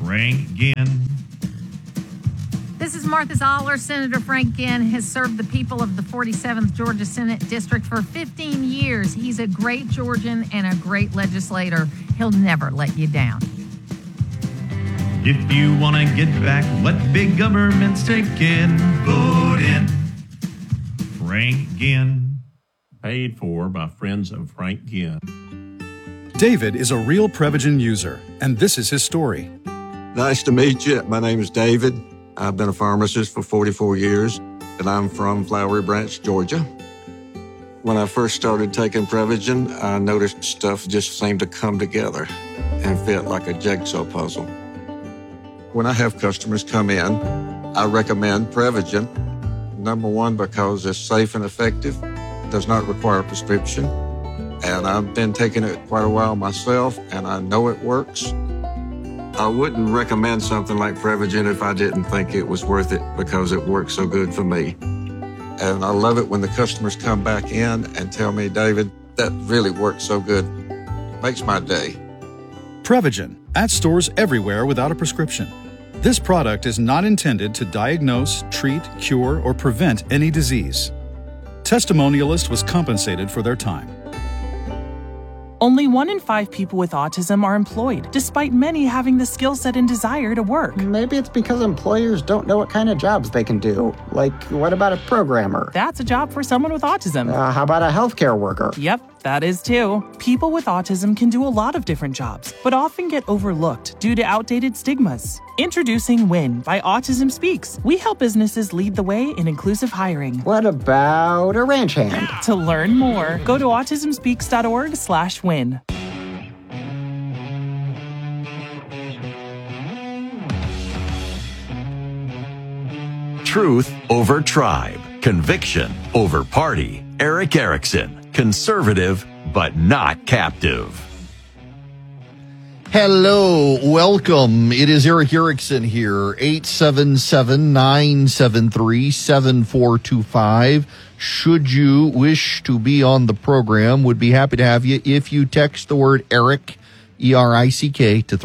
Frank Ginn. This is Martha Zoller. Senator Frank Ginn has served the people of the 47th Georgia Senate District for 15 years. He's a great Georgian and a great legislator. He'll never let you down. If you want to get back what big government's taking, vote in Frank Ginn. Paid for by friends of Frank Ginn. David is a real Prevagen user, and this is his story. Nice to meet you. My name is David. I've been a pharmacist for 44 years, and I'm from Flowery Branch, Georgia. When I first started taking Prevagen, I noticed stuff just seemed to come together and fit like a jigsaw puzzle. When I have customers come in, I recommend Prevagen. Number one, because it's safe and effective, does not require a prescription, and I've been taking it quite a while myself, and I know it works. I wouldn't recommend something like Prevagen if I didn't think it was worth it because it works so good for me. And I love it when the customers come back in and tell me, David, that really works so good. Makes my day. Prevagen, at stores everywhere without a prescription. This product is not intended to diagnose, treat, cure, or prevent any disease. Testimonialist was compensated for their time. Only 1 in 5 people with autism are employed, despite many having the skill set and desire to work. Maybe it's because employers don't know what kind of jobs they can do. Like, what about a programmer? That's a job for someone with autism. How about a healthcare worker? Yep, that is too. People with autism can do a lot of different jobs, but often get overlooked due to outdated stigmas. Introducing WIN by Autism Speaks. We help businesses lead the way in inclusive hiring. What about a ranch hand? To learn more, go to autismspeaks.org/win. Truth over tribe. Conviction over party. Erick Erickson. Conservative, but not captive. Hello, welcome. It is Erick Erickson here, 877-973-7425. Should you wish to be on the program, would be happy to have you if you text the word Erick, E-R-I-C-K, to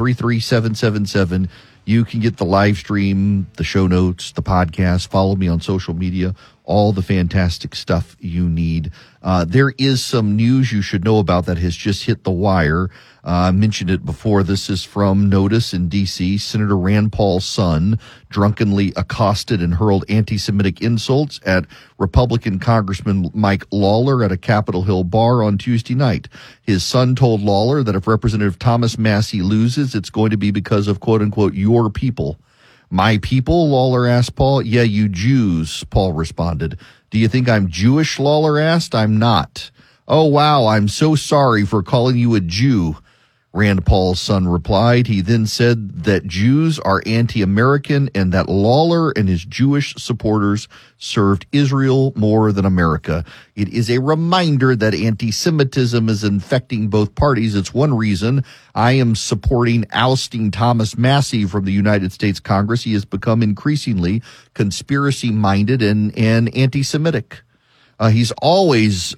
33777. You can get the live stream, the show notes, the podcast, follow me on social media, all the fantastic stuff you need. There is some news you should know about that has just hit the wire. I mentioned it before. This is from Notice in D.C. Senator Rand Paul's son drunkenly accosted and hurled anti-Semitic insults at Republican Congressman Mike Lawler at a Capitol Hill bar on Tuesday night. His son told Lawler that if Representative Thomas Massie loses, it's going to be because of, quote-unquote, your people. My people, Lawler asked Paul. Yeah, you Jews, Paul responded. Do you think I'm Jewish, Lawler asked. I'm not. Oh, wow, I'm so sorry for calling you a Jew, Rand Paul's son replied. He then said that Jews are anti-American and that Lawler and his Jewish supporters served Israel more than America. It is a reminder that anti-Semitism is infecting both parties. It's one reason I am supporting ousting Thomas Massie from the United States Congress. He has become increasingly conspiracy-minded and anti-Semitic. He's always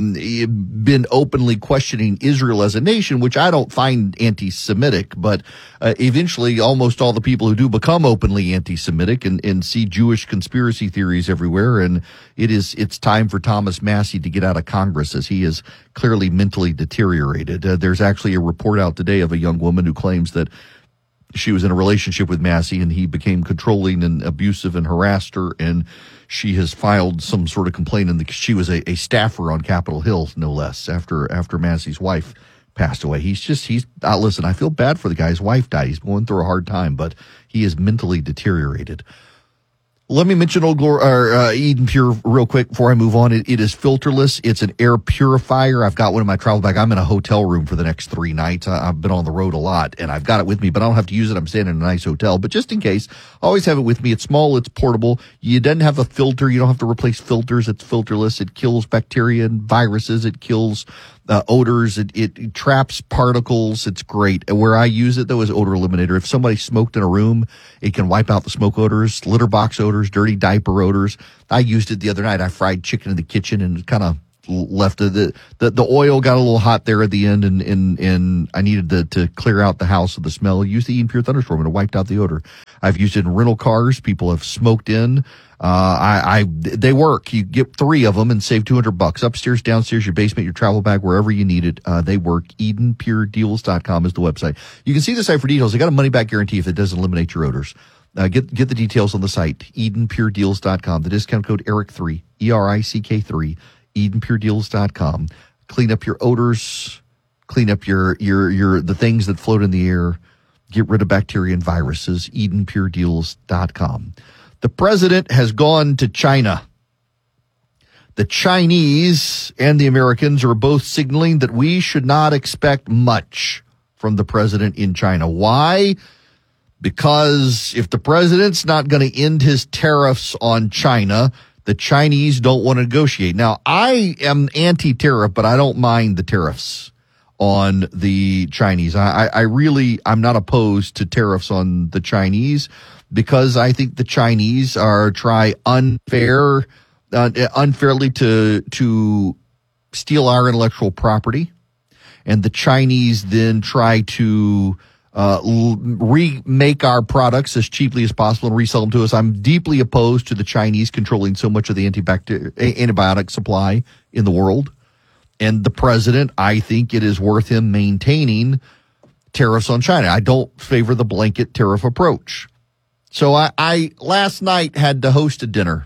been openly questioning Israel as a nation, which I don't find anti-Semitic, but eventually almost all the people who do become openly anti-Semitic and see Jewish conspiracy theories everywhere, and it's time for Thomas Massie to get out of Congress as he is clearly mentally deteriorated. There's actually a report out today of a young woman who claims that she was in a relationship with Massie and he became controlling and abusive and harassed her, and she has filed some sort of complaint, and she was a staffer on Capitol Hill, no less, after Massie's wife passed away. Listen, I feel bad for the guy. His wife died. He's going through a hard time, but he is mentally deteriorated. Let me mention Eden Pure real quick before I move on. It is filterless. It's an air purifier. I've got one in my travel bag. I'm in a hotel room for the next 3 nights. I've been on the road a lot, and I've got it with me, but I don't have to use it. I'm staying in a nice hotel. But just in case, I always have it with me. It's small. It's portable. You doesn't have a filter. You don't have to replace filters. It's filterless. It kills bacteria and viruses. It kills odors. It traps particles. It's great. And where I use it, though, is odor eliminator. If somebody smoked in a room, it can wipe out the smoke odors, litter box odors, dirty diaper odors. I used it the other night. I fried chicken in the kitchen and it kind of left. The oil got a little hot there at the end, and I needed to clear out the house of the smell. I used the Eden Pure Thunderstorm, and it wiped out the odor. I've used it in rental cars. People have smoked in. They work. You get 3 of them and save $200 upstairs, downstairs, your basement, your travel bag, wherever you need it. They work. EdenPureDeals.com is the website. You can see the site for details. They got a money back guarantee if it doesn't eliminate your odors. Get the details on the site, EdenPureDeals.com. The discount code ERIC3, ERICK3, EdenPureDeals.com. Clean up your odors, clean up your the things that float in the air, get rid of bacteria and viruses, EdenPureDeals.com. The president has gone to China. The Chinese and the Americans are both signaling that we should not expect much from the president in China. Why? Because if the president's not going to end his tariffs on China, the Chinese don't want to negotiate. Now, I am anti-tariff, but I don't mind the tariffs on the Chinese. I'm not opposed to tariffs on the Chinese because I think the Chinese try unfairly to steal our intellectual property, and the Chinese then try to remake our products as cheaply as possible and resell them to us. I'm deeply opposed to the Chinese controlling so much of the antibiotic supply in the world. And the president, I think it is worth him maintaining tariffs on China. I don't favor the blanket tariff approach. So I last night had to host a dinner.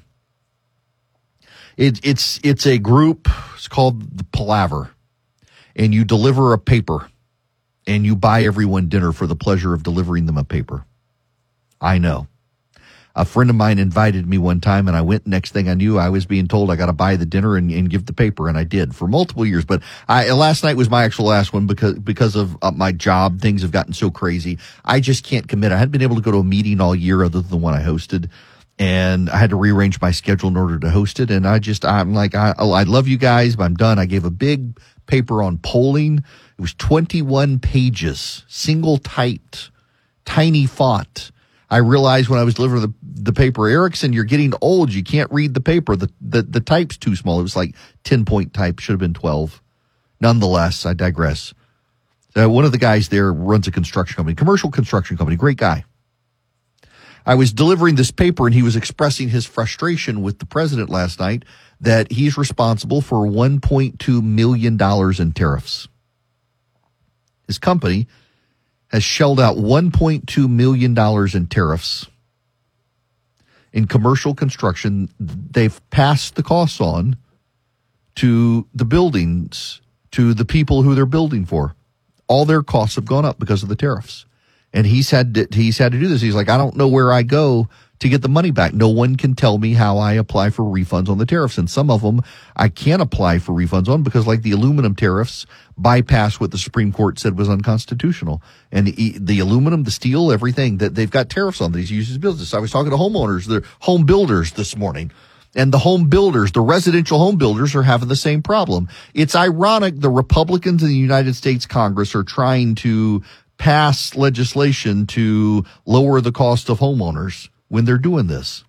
It's a group. It's called the Palaver, and you deliver a paper. And you buy everyone dinner for the pleasure of delivering them a paper. I know. A friend of mine invited me one time, and I went. Next thing I knew, I was being told I got to buy the dinner and give the paper, and I did for multiple years. But last night was my actual last one because of my job. Things have gotten so crazy. I just can't commit. I hadn't been able to go to a meeting all year other than the one I hosted, and I had to rearrange my schedule in order to host it. And I'm like, I love you guys, but I'm done. I gave a big paper on polling. It was 21 pages, single typed, tiny font. I realized when I was delivering the paper, Erickson, you're getting old. You can't read the paper. The type's too small. It was like 10-point type. Should have been 12. Nonetheless, I digress. One of the guys there runs a construction company, commercial construction company. Great guy. I was delivering this paper, and he was expressing his frustration with the president last night that he's responsible for $1.2 million in tariffs. His company has shelled out $1.2 million in tariffs. In commercial construction, they've passed the costs on to the buildings, to the people who they're building for. All their costs have gone up because of the tariffs. And he's had to do this. He's like, I don't know where I go to get the money back. No one can tell me how I apply for refunds on the tariffs. And some of them I can't apply for refunds on because, like the aluminum tariffs, bypass what the Supreme Court said was unconstitutional. And the aluminum, the steel, everything that they've got tariffs on that he's used as business. I was talking to homeowners, the home builders this morning. And the home builders, the residential home builders, are having the same problem. It's ironic the Republicans in the United States Congress are trying to pass legislation to lower the cost of homeowners when they're doing this.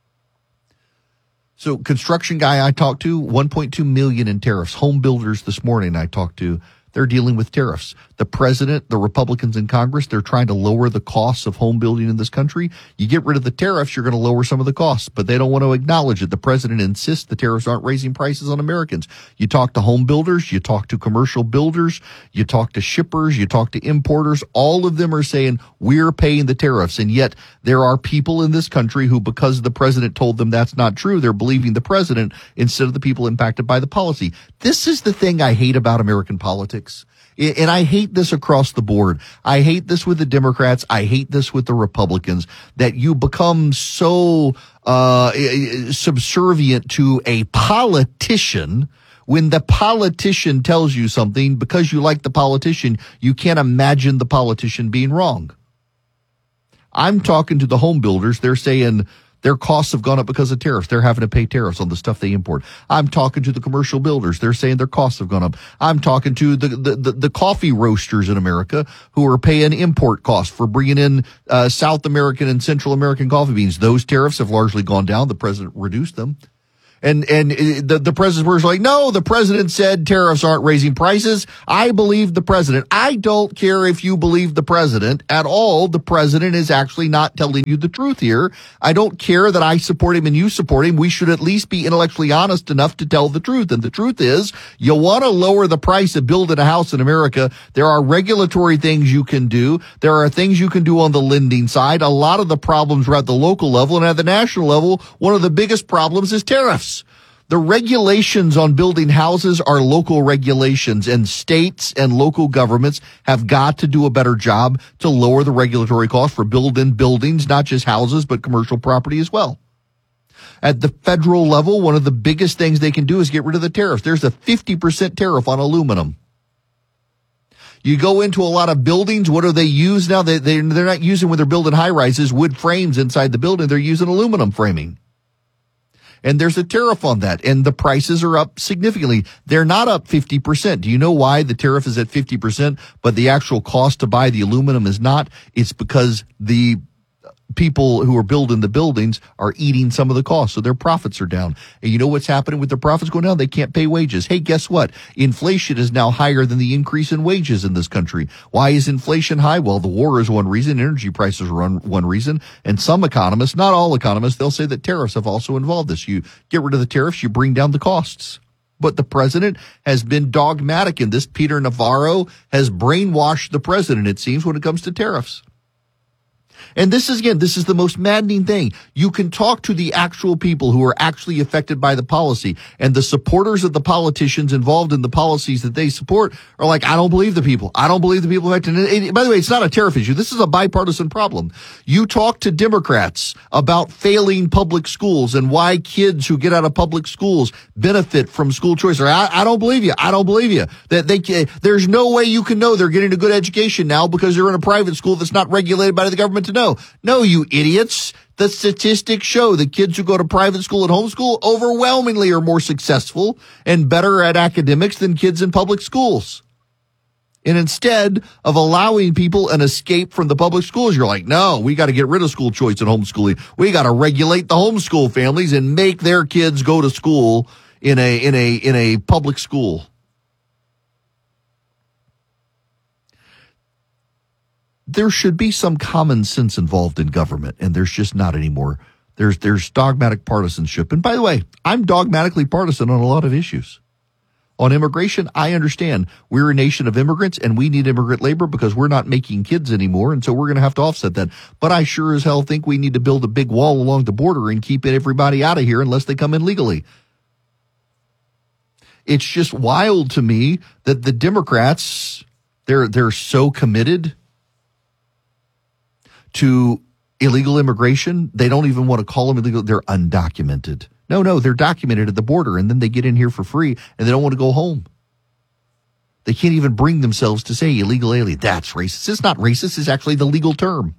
So construction guy I talked to, $1.2 million in tariffs. Home builders this morning I talked to, they're dealing with tariffs. The president, the Republicans in Congress, they're trying to lower the costs of home building in this country. You get rid of the tariffs, you're going to lower some of the costs, but they don't want to acknowledge it. The president insists the tariffs aren't raising prices on Americans. You talk to home builders, you talk to commercial builders, you talk to shippers, you talk to importers. All of them are saying we're paying the tariffs. And yet there are people in this country who, because the president told them that's not true, they're believing the president instead of the people impacted by the policy. This is the thing I hate about American politics. And I hate this across the board. I hate this with the Democrats. I hate this with the Republicans, that you become so subservient to a politician. When the politician tells you something, because you like the politician, you can't imagine the politician being wrong. I'm talking to the home builders. They're saying their costs have gone up because of tariffs. They're having to pay tariffs on the stuff they import. I'm talking to the commercial builders. They're saying their costs have gone up. I'm talking to the coffee roasters in America who are paying import costs for bringing in South American and Central American coffee beans. Those tariffs have largely gone down. The president reduced them. And the president's words are like, no, the president said tariffs aren't raising prices. I believe the president. I don't care if you believe the president at all. The president is actually not telling you the truth here. I don't care that I support him and you support him. We should at least be intellectually honest enough to tell the truth. And the truth is, you want to lower the price of building a house in America. There are regulatory things you can do. There are things you can do on the lending side. A lot of the problems are at the local level, and at the national level, one of the biggest problems is tariffs. The regulations on building houses are local regulations, and states and local governments have got to do a better job to lower the regulatory cost for building buildings, not just houses, but commercial property as well. At the federal level, one of the biggest things they can do is get rid of the tariffs. There's a 50% tariff on aluminum. You go into a lot of buildings, what do they use now? They're not using, when they're building high-rises, wood frames inside the building. They're using aluminum framing. And there's a tariff on that, and the prices are up significantly. They're not up 50%. Do you know why the tariff is at 50%, but the actual cost to buy the aluminum is not? It's because the people who are building the buildings are eating some of the costs, so their profits are down. And you know what's happening with their profits going down? They can't pay wages. Hey, guess what? Inflation is now higher than the increase in wages in this country. Why is inflation high? Well, the war is one reason. Energy prices are one reason. And some economists, not all economists, they'll say that tariffs have also involved this. You get rid of the tariffs, you bring down the costs. But the president has been dogmatic in this. Peter Navarro has brainwashed the president, it seems, when it comes to tariffs. And this is the most maddening thing. You can talk to the actual people who are actually affected by the policy, and the supporters of the politicians involved in the policies that they support are like, I don't believe the people. I don't believe the people affected. And by the way, it's not a tariff issue. This is a bipartisan problem. You talk to Democrats about failing public schools and why kids who get out of public schools benefit from school choice. I don't believe you. I don't believe you. There's no way you can know they're getting a good education now because they're in a private school that's not regulated by the government to know. No, you idiots. The statistics show the kids who go to private school and homeschool overwhelmingly are more successful and better at academics than kids in public schools. And instead of allowing people an escape from the public schools, you're like, no, we got to get rid of school choice and homeschooling. We got to regulate the homeschool families and make their kids go to school in a public school. There should be some common sense involved in government, and there's just not anymore. There's dogmatic partisanship. And by the way, I'm dogmatically partisan on a lot of issues. On immigration, I understand we're a nation of immigrants, and we need immigrant labor because we're not making kids anymore, and so we're going to have to offset that. But I sure as hell think we need to build a big wall along the border and keep everybody out of here unless they come in legally. It's just wild to me that the Democrats, they're so committed to illegal immigration. They don't even want to call them illegal. They're undocumented. No, they're documented at the border, and then they get in here for free, and they don't want to go home. They can't even bring themselves to say illegal alien. That's racist. It's not racist. It's actually the legal term.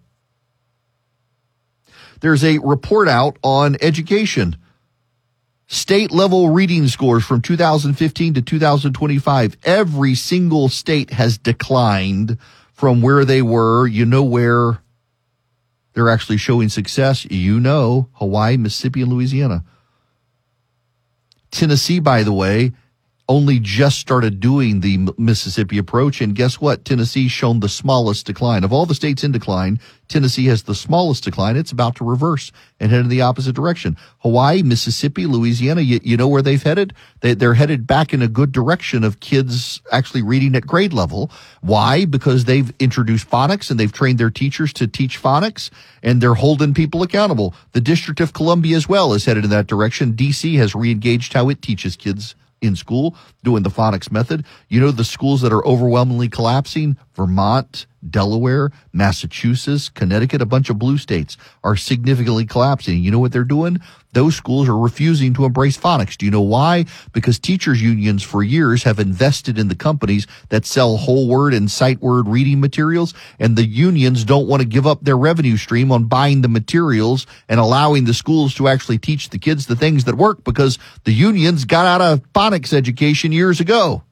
There's a report out on education. State-level reading scores from 2015 to 2025. Every single state has declined from where they were. You know where they're actually showing success. Hawaii, Mississippi, and Louisiana. Tennessee, by the way, only just started doing the Mississippi approach, and guess what? Tennessee's shown the smallest decline. Of all the states in decline, Tennessee has the smallest decline. It's about to reverse and head in the opposite direction. Hawaii, Mississippi, Louisiana, you know where they've headed? They're headed back in a good direction of kids actually reading at grade level. Why? Because they've introduced phonics and they've trained their teachers to teach phonics, and they're holding people accountable. The District of Columbia as well is headed in that direction. D.C. has re-engaged how it teaches kids in school, doing the phonics method. You know the schools that are overwhelmingly collapsing? Vermont, Delaware, Massachusetts, Connecticut, a bunch of blue states are significantly collapsing. You know what they're doing? Those schools are refusing to embrace phonics. Do you know why? Because teachers unions for years have invested in the companies that sell whole word and sight word reading materials, and the unions don't want to give up their revenue stream on buying the materials and allowing the schools to actually teach the kids the things that work, because the unions got out of phonics education years ago.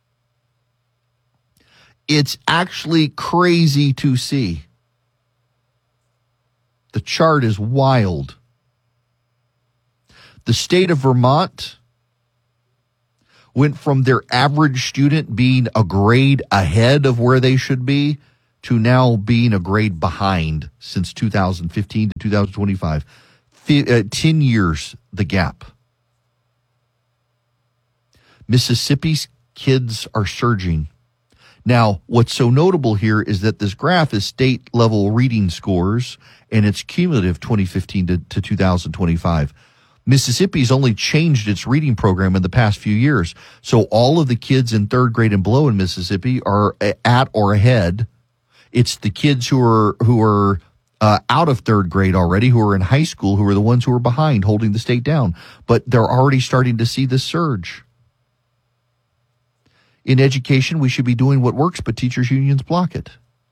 It's actually crazy to see. The chart is wild. The state of Vermont went from their average student being a grade ahead of where they should be to now being a grade behind since 2015 to 2025. 10 years, the gap. Mississippi's kids are surging. Now, what's so notable here is that this graph is state-level reading scores, and it's cumulative 2015 to 2025. Mississippi's only changed its reading program in the past few years. So all of the kids in third grade and below in Mississippi are at or ahead. It's the kids who are out of third grade already, who are in high school, who are the ones who are behind, holding the state down. But they're already starting to see this surge. In education, we should be doing what works, but teachers' unions block it.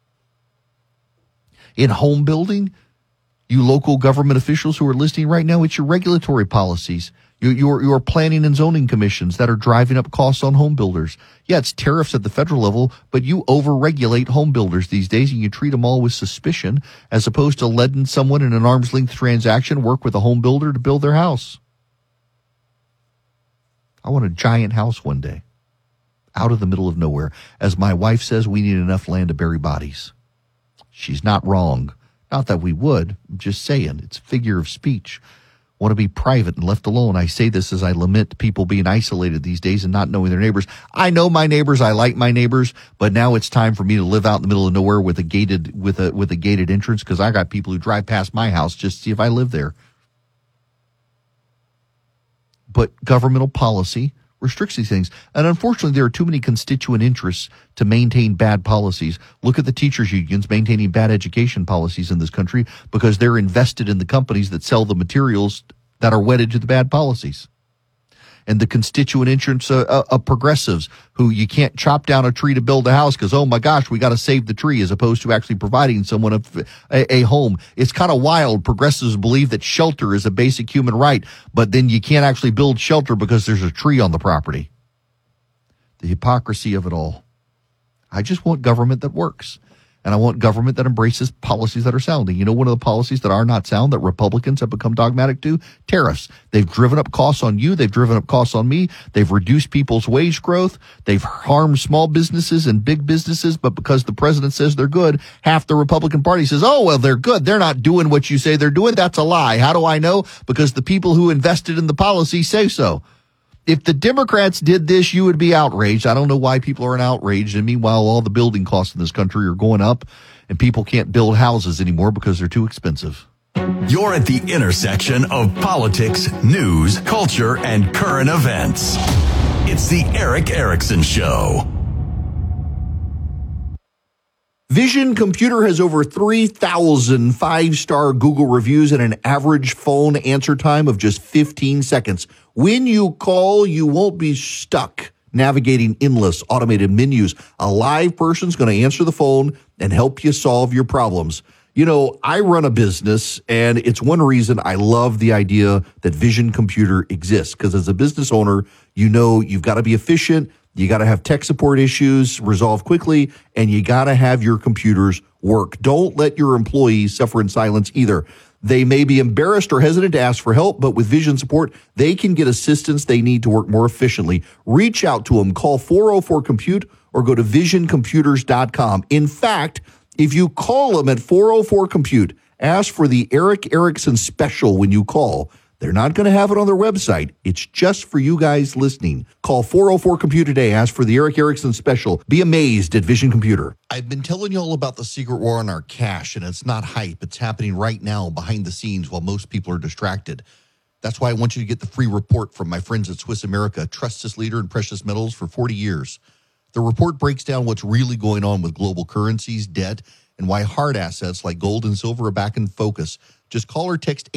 In home building, you local government officials who are listening right now, it's your regulatory policies, your planning and zoning commissions that are driving up costs on home builders. Yeah, it's tariffs at the federal level, but you overregulate home builders these days, and you treat them all with suspicion as opposed to letting someone in an arm's length transaction work with a home builder to build their house. I want a giant house one day, out of the middle of nowhere. As my wife says, we need enough land to bury bodies. She's not wrong. Not that we would. I'm just saying. It's a figure of speech. Want to be private and left alone. I say this as I lament people being isolated these days and not knowing their neighbors. I know my neighbors. I like my neighbors, but now it's time for me to live out in the middle of nowhere with a gated entrance, because I got people who drive past my house just to see if I live there. But governmental policy restricts these things. And unfortunately, there are too many constituent interests to maintain bad policies. Look at the teachers' unions maintaining bad education policies in this country because they're invested in the companies that sell the materials that are wedded to the bad policies. And the constituent interests of progressives who you can't chop down a tree to build a house because, oh my gosh, we got to save the tree, as opposed to actually providing someone a home. It's kind of wild. Progressives believe that shelter is a basic human right, but then you can't actually build shelter because there's a tree on the property. The hypocrisy of it all. I just want government that works. And I want government that embraces policies that are sound. You know, one of the policies that are not sound that Republicans have become dogmatic to? Tariffs. They've driven up costs on you. They've driven up costs on me. They've reduced people's wage growth. They've harmed small businesses and big businesses. But because the president says they're good, half the Republican Party says, oh, well, they're good. They're not doing what you say they're doing. That's a lie. How do I know? Because the people who invested in the policy say so. If the Democrats did this, you would be outraged. I don't know why people aren't outraged. And meanwhile, all the building costs in this country are going up and people can't build houses anymore because they're too expensive. You're at the intersection of politics, news, culture, and current events. It's the Erick Erickson Show. Vision Computer has over 3,000 five-star Google reviews and an average phone answer time of just 15 seconds. When you call, you won't be stuck navigating endless automated menus. A live person's going to answer the phone and help you solve your problems. You know, I run a business, and it's one reason I love the idea that Vision Computer exists, because as a business owner, you know you've got to be efficient. You got to have tech support issues resolved quickly, and you got to have your computers work. Don't let your employees suffer in silence either. They may be embarrassed or hesitant to ask for help, but with Vision support, they can get assistance they need to work more efficiently. Reach out to them. Call 404-COMPUTE or go to visioncomputers.com. In fact, if you call them at 404-COMPUTE, ask for the Erick Erickson special when you call. They're not going to have it on their website. It's just for you guys listening. Call 404-COMPUTE today. Ask for the Erick Erickson special. Be amazed at Vision Computer. I've been telling you all about the secret war on our cash, and it's not hype. It's happening right now behind the scenes while most people are distracted. That's why I want you to get the free report from my friends at Swiss America, trusted leader in precious metals for 40 years. The report breaks down what's really going on with global currencies, debt, and why hard assets like gold and silver are back in focus. Just call or text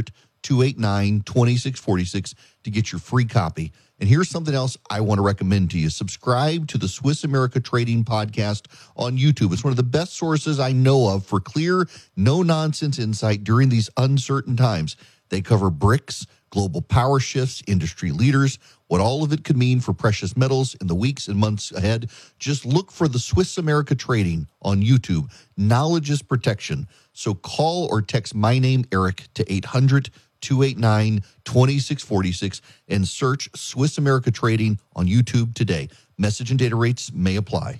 800-289-2646 to get your free copy. And here's something else I want to recommend to you. Subscribe to the Swiss America Trading Podcast on YouTube. It's one of the best sources I know of for clear, no-nonsense insight during these uncertain times. They cover BRICS, global power shifts, industry leaders, what all of it could mean for precious metals in the weeks and months ahead. Just look for the Swiss America Trading on YouTube. Knowledge is protection. So call or text my name, Eric, to 888-289-2646 and search Swiss America Trading on YouTube today. Message and data rates may apply.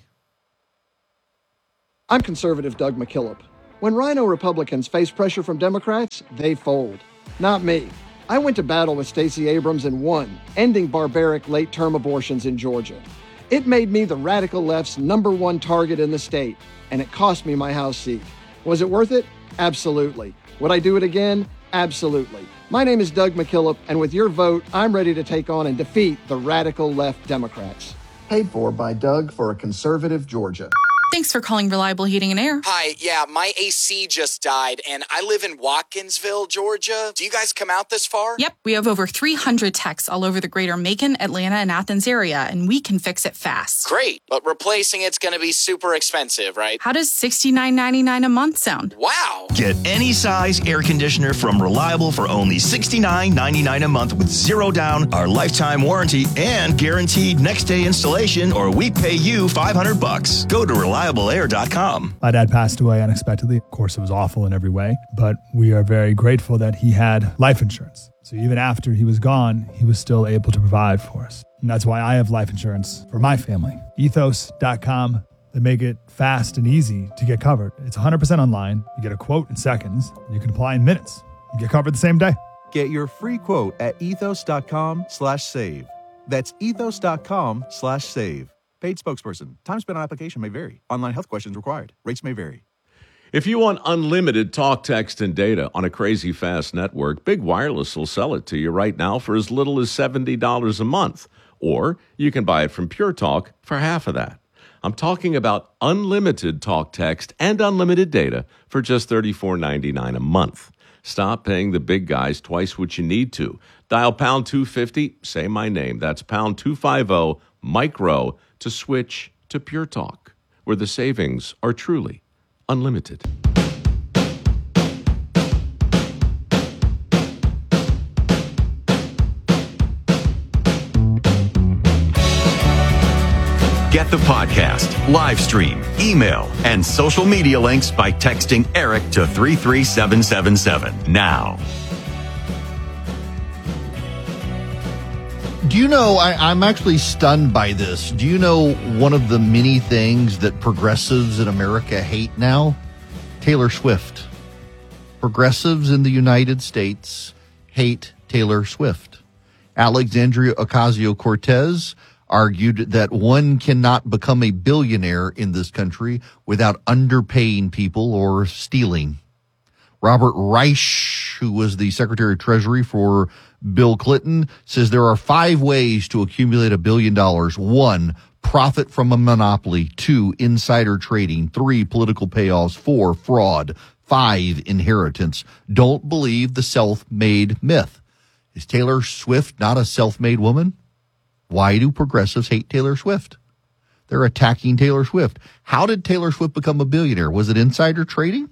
I'm conservative Doug McKillop. When Rhino Republicans face pressure from Democrats, they fold. Not me. I went to battle with Stacey Abrams and won, ending barbaric late-term abortions in Georgia. It made me the radical left's #1 target in the state, and it cost me my House seat. Was it worth it? Absolutely. Would I do it again? Absolutely. My name is Doug McKillop, and with your vote, I'm ready to take on and defeat the radical left Democrats. Paid for by Doug for a conservative Georgia. Thanks for calling Reliable Heating and Air. Hi, yeah, my AC just died, and I live in Watkinsville, Georgia. Do you guys come out this far? Yep, we have over 300 techs all over the greater Macon, Atlanta, and Athens area, and we can fix it fast. Great, but replacing it's going to be super expensive, right? How does $69.99 a month sound? Wow! Get any size air conditioner from Reliable for only $69.99 a month with zero down, our lifetime warranty, and guaranteed next day installation, or we pay you $500. Go to ReliableAir.com. My dad passed away unexpectedly. Of course, it was awful in every way, but we are very grateful that he had life insurance. So even after he was gone, he was still able to provide for us. And that's why I have life insurance for my family. Ethos.com. They make it fast and easy to get covered. It's 100% online. You get a quote in seconds. You can apply in minutes. You get covered the same day. Get your free quote at ethos.com/save. That's ethos.com/save. Paid spokesperson. Time spent on application may vary. Online health questions required. Rates may vary. If you want unlimited talk, text, and data on a crazy fast network, Big Wireless will sell it to you right now for as little as $70 a month. Or you can buy it from Pure Talk for half of that. I'm talking about unlimited talk, text, and unlimited data for just $34.99 a month. Stop paying the big guys twice what you need to. Dial pound 250, say my name. That's pound 250, micro, to switch to Pure Talk, where the savings are truly unlimited. Get the podcast, live stream, email, and social media links by texting Eric to 33777 now. Do you know, I'm actually stunned by this. Do you know one of the many things that progressives in America hate now? Taylor Swift. Progressives in the United States hate Taylor Swift. Alexandria Ocasio-Cortez argued that one cannot become a billionaire in this country without underpaying people or stealing. Robert Reich, who was the Secretary of Treasury for Bill Clinton, says there are 5 ways to accumulate $1 billion. 1, profit from a monopoly. 2, insider trading. 3, political payoffs. 4, fraud. 5, inheritance. Don't believe the self-made myth. Is Taylor Swift not a self-made woman? Why do progressives hate Taylor Swift? They're attacking Taylor Swift. How did Taylor Swift become a billionaire? Was it insider trading?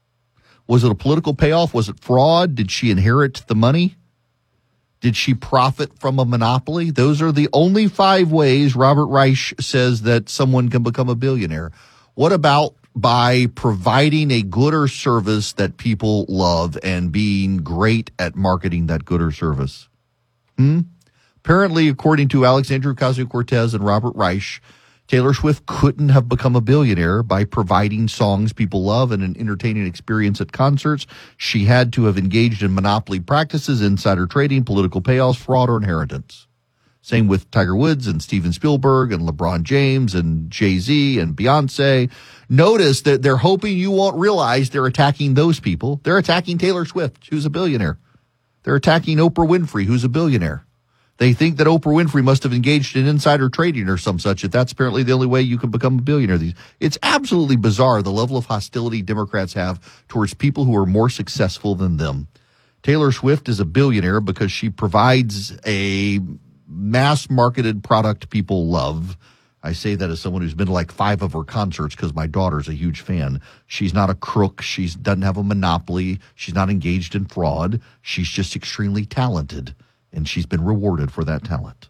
Was it a political payoff? Was it fraud? Did she inherit the money? Did she profit from a monopoly? Those are the only 5 ways Robert Reich says that someone can become a billionaire. What about by providing a good or service that people love and being great at marketing that good or service? Apparently, according to Alexandria Ocasio-Cortez and Robert Reich, Taylor Swift couldn't have become a billionaire by providing songs people love and an entertaining experience at concerts. She had to have engaged in monopoly practices, insider trading, political payoffs, fraud, or inheritance. Same with Tiger Woods and Steven Spielberg and LeBron James and Jay-Z and Beyonce. Notice that they're hoping you won't realize they're attacking those people. They're attacking Taylor Swift, who's a billionaire. They're attacking Oprah Winfrey, who's a billionaire. They think that Oprah Winfrey must have engaged in insider trading or some such, if that's apparently the only way you can become a billionaire. It's absolutely bizarre, the level of hostility Democrats have towards people who are more successful than them. Taylor Swift is a billionaire because she provides a mass-marketed product people love. I say that as someone who's been to like 5 of her concerts because my daughter's a huge fan. She's not a crook. She doesn't have a monopoly. She's not engaged in fraud. She's just extremely talented. And she's been rewarded for that talent.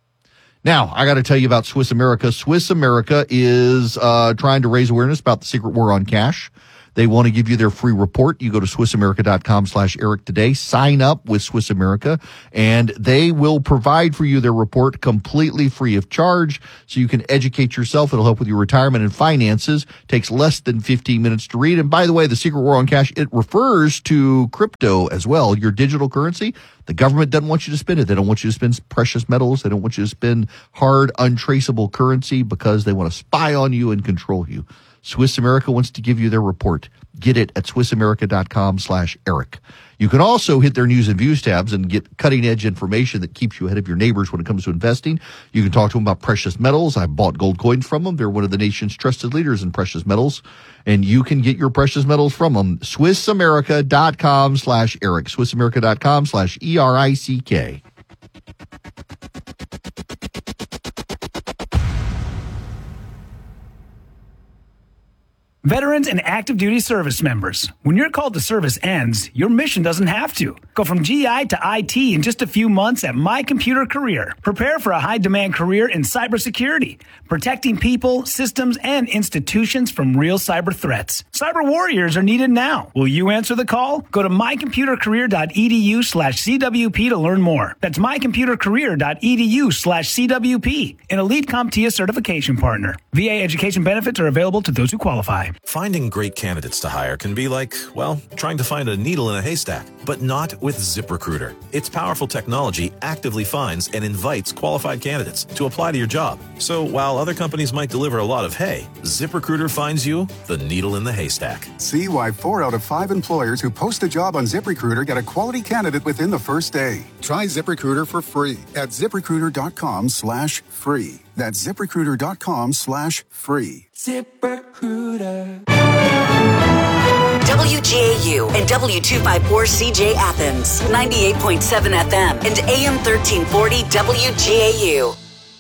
Now, I got to tell you about Swiss America. Swiss America is trying to raise awareness about the secret war on cash. They want to give you their free report. You go to SwissAmerica.com/Eric today. Sign up with Swiss America, and they will provide for you their report completely free of charge, so you can educate yourself. It'll help with your retirement and finances. Takes less than 15 minutes to read. And by the way, the Secret War on Cash, it refers to crypto as well, your digital currency. The government doesn't want you to spend it. They don't want you to spend precious metals. They don't want you to spend hard, untraceable currency because they want to spy on you and control you. Swiss America wants to give you their report. Get it at SwissAmerica.com/Eric. You can also hit their news and views tabs and get cutting-edge information that keeps you ahead of your neighbors when it comes to investing. You can talk to them about precious metals. I've bought gold coins from them. They're one of the nation's trusted leaders in precious metals, and you can get your precious metals from them. SwissAmerica.com/Eric. SwissAmerica.com/ERICK. Veterans and active duty service members, when your call to service ends, your mission doesn't have to. Go from GI to IT in just a few months at My Computer Career. Prepare for a high-demand career in cybersecurity, protecting people, systems, and institutions from real cyber threats. Cyber warriors are needed now. Will you answer the call? Go to mycomputercareer.edu/CWP to learn more. That's mycomputercareer.edu/CWP, an elite CompTIA certification partner. VA education benefits are available to those who qualify. Finding great candidates to hire can be like, well, trying to find a needle in a haystack, but not with ZipRecruiter. Its powerful technology actively finds and invites qualified candidates to apply to your job. So while other companies might deliver a lot of hay, ZipRecruiter finds you the needle in the haystack. See why 4 out of 5 employers who post a job on ZipRecruiter get a quality candidate within the first day. Try ZipRecruiter for free at ZipRecruiter.com/free. That's ZipRecruiter.com/free. ZipRecruiter. WGAU and W254CJ Athens, 98.7 FM and AM 1340 WGAU.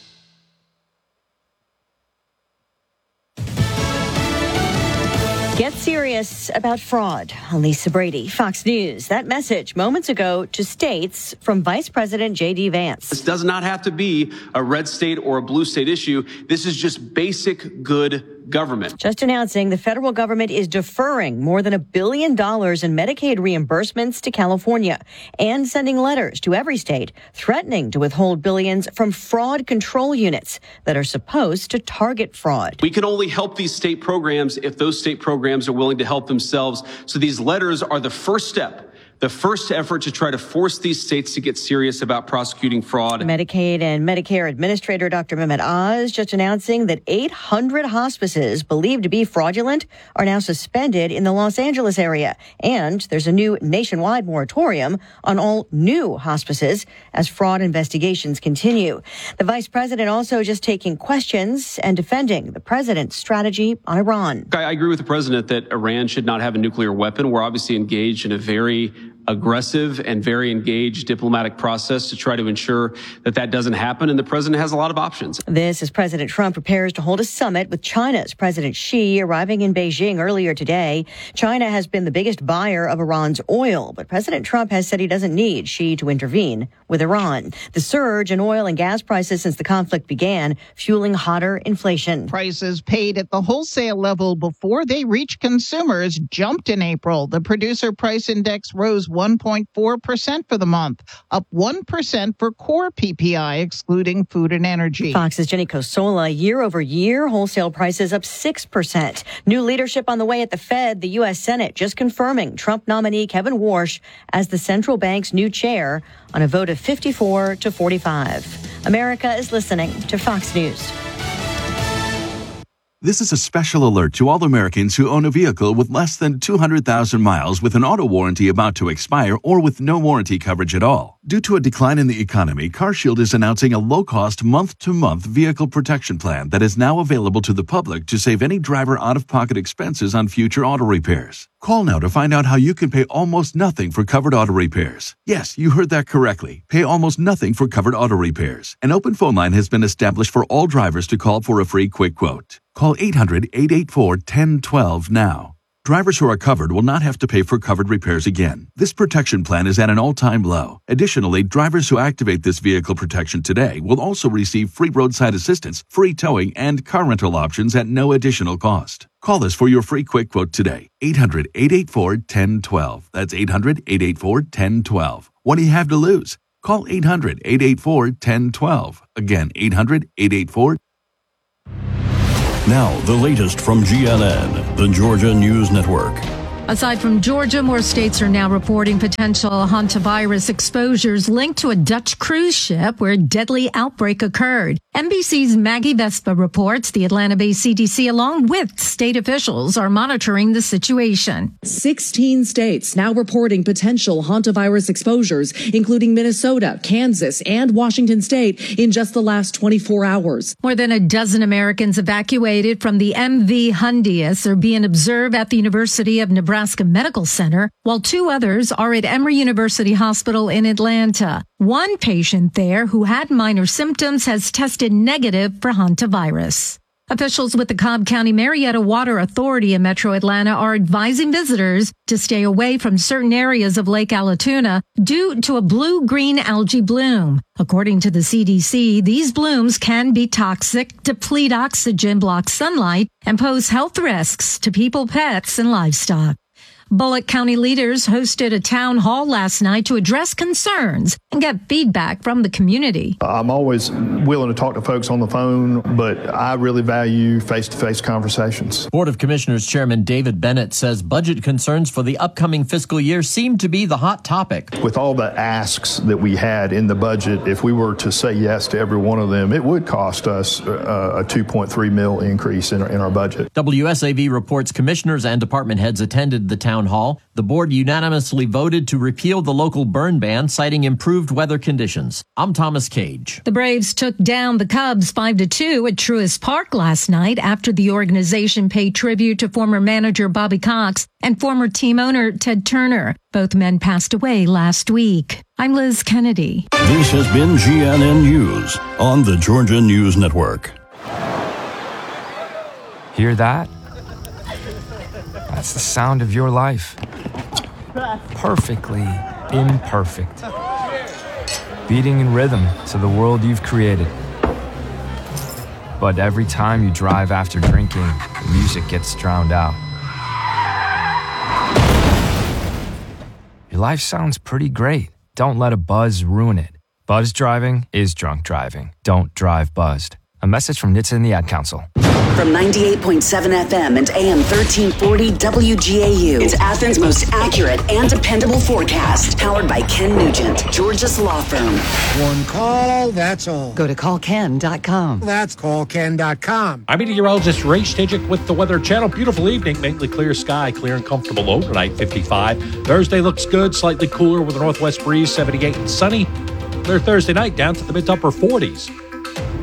Get serious about fraud. Lisa Brady, Fox News. That message moments ago to states from Vice President J.D. Vance. This does not have to be a red state or a blue state issue. This is just basic good government. Just announcing the federal government is deferring more than $1 billion in Medicaid reimbursements to California and sending letters to every state threatening to withhold billions from fraud control units that are supposed to target fraud. We can only help these state programs if those state programs are willing to help themselves. So these letters are the first step. The first effort to try to force these states to get serious about prosecuting fraud. Medicaid and Medicare Administrator Dr. Mehmet Oz just announcing that 800 hospices believed to be fraudulent are now suspended in the Los Angeles area. And there's a new nationwide moratorium on all new hospices as fraud investigations continue. The vice president also just taking questions and defending the president's strategy on Iran. I agree with the president that Iran should not have a nuclear weapon. We're obviously engaged in a very aggressive and very engaged diplomatic process to try to ensure that that doesn't happen. And the president has a lot of options. This as President Trump prepares to hold a summit with China's President Xi arriving in Beijing earlier today. China has been the biggest buyer of Iran's oil, but President Trump has said he doesn't need Xi to intervene with Iran. The surge in oil and gas prices since the conflict began, fueling hotter inflation. Prices paid at the wholesale level before they reach consumers jumped in April. The producer price index rose 1.4% for the month, up 1% for core PPI, excluding food and energy. Fox's Jenny Cosola, year over year, wholesale prices up 6%. New leadership on the way at the Fed, the U.S. Senate just confirming Trump nominee Kevin Warsh as the central bank's new chair on a vote of 54 to 45. America is listening to Fox News. This is a special alert to all Americans who own a vehicle with less than 200,000 miles with an auto warranty about to expire or with no warranty coverage at all. Due to a decline in the economy, CarShield is announcing a low-cost month-to-month vehicle protection plan that is now available to the public to save any driver out-of-pocket expenses on future auto repairs. Call now to find out how you can pay almost nothing for covered auto repairs. Yes, you heard that correctly. Pay almost nothing for covered auto repairs. An open phone line has been established for all drivers to call for a free quick quote. Call 800-884-1012 now. Drivers who are covered will not have to pay for covered repairs again. This protection plan is at an all-time low. Additionally, drivers who activate this vehicle protection today will also receive free roadside assistance, free towing, and car rental options at no additional cost. Call us for your free quick quote today. 800-884-1012. That's 800-884-1012. What do you have to lose? Call 800-884-1012. Again, 800-884-1012. Now, the latest from GNN, the Georgia News Network. Aside from Georgia, more states are now reporting potential hantavirus exposures linked to a Dutch cruise ship where a deadly outbreak occurred. NBC's Maggie Vespa reports the Atlanta-based CDC, along with state officials, are monitoring the situation. 16 states now reporting potential hantavirus exposures, including Minnesota, Kansas, and Washington State in just the last 24 hours. More than a dozen Americans evacuated from the MV Hondius are being observed at the University of Nebraska Medical Center, while 2 others are at Emory University Hospital in Atlanta. One patient there who had minor symptoms has tested negative for hantavirus. Officials with the Cobb County Marietta Water Authority in Metro Atlanta are advising visitors to stay away from certain areas of Lake Allatoona due to a blue-green algae bloom. According to the CDC, these blooms can be toxic, deplete oxygen, block sunlight, and pose health risks to people, pets, and livestock. Bullock County leaders hosted a town hall last night to address concerns and get feedback from the community. I'm always willing to talk to folks on the phone, but I really value face-to-face conversations. Board of Commissioners Chairman David Bennett says budget concerns for the upcoming fiscal year seem to be the hot topic. With all the asks that we had in the budget, if we were to say yes to every one of them, it would cost us a $2.3 million increase in our budget. WSAV reports commissioners and department heads attended the town hall. The board unanimously voted to repeal the local burn ban, citing improved weather conditions. I'm Thomas Cage. The Braves took down the Cubs 5-2 at Truist Park last night after the organization paid tribute to former manager Bobby Cox and former team owner Ted Turner. Both men passed away last week. I'm Liz Kennedy. This has been GNN News on the Georgia News Network. Hear that? That's the sound of your life. Perfectly imperfect. Beating in rhythm to the world you've created. But every time you drive after drinking, the music gets drowned out. Your life sounds pretty great. Don't let a buzz ruin it. Buzz driving is drunk driving. Don't drive buzzed. A message from NHTSA and the Ad Council. From 98.7 FM and AM 1340 WGAU. It's Athens' most accurate and dependable forecast. Powered by Ken Nugent, Georgia's law firm. One call, that's all. Go to callken.com. That's callken.com. I'm meteorologist Ray Stijik with the Weather Channel. Beautiful evening, mainly clear sky, clear and comfortable low tonight, 55. Thursday looks good, slightly cooler with a northwest breeze, 78 and sunny. Clear Thursday night down to the mid to upper 40s.